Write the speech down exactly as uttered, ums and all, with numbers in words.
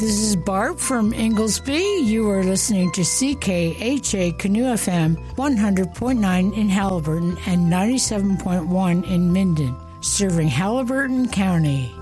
This is Barb from Inglesby. You are listening to C K H A Canoe F M one hundred point nine in Halliburton and ninety-seven point one in Minden, serving Halliburton County.